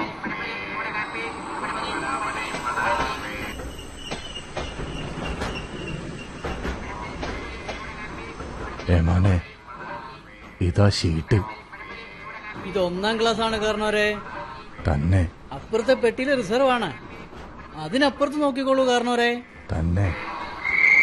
ഏമാനെ, ഇതാ ഷീട്ട്. ഇത് 1ാം ക്ലാസ് ആണ് കാരണവരെ. തന്നെ. അപ്പുറത്തെ പെട്ടിയിലെ റിസർവ് ആണ്. അതിനപ്പുറത്ത് നോക്കിക്കോളൂ കാരണവരെ. തന്നെ.